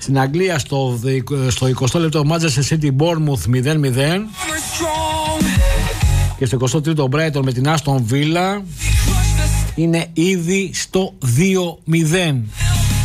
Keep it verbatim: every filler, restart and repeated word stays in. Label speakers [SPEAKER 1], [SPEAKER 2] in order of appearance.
[SPEAKER 1] Στην Αγγλία στο, στο εικοστό λεπτό Manchester City Bournemouth μηδέν μηδέν. Και στο εικοστό τρίτο Brighton με την Aston Villa είναι ήδη στο δύο μηδέν.